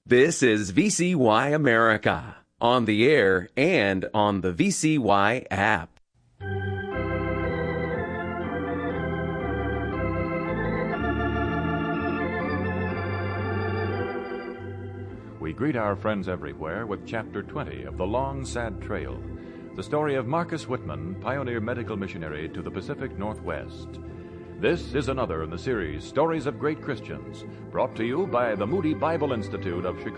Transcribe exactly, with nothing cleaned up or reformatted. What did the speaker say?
This is V C Y America, on the air and on the V C Y app. We greet our friends everywhere with Chapter twenty of The Long, Sad Trail, the story of Marcus Whitman, pioneer medical missionary to the Pacific Northwest. This is another in the series, Stories of Great Christians, brought to you by the Moody Bible Institute of Chicago.